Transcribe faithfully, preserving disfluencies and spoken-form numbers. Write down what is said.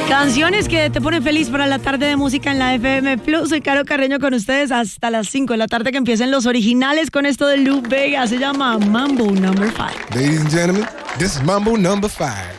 Canciones que te ponen feliz para la tarde de música en la F M Plus. Soy Caro Carreño con ustedes hasta las cinco de la tarde que empiecen los originales con esto de Lou Bega. Se llama Mambo Number five. Ladies and gentlemen, this is Mambo Number five.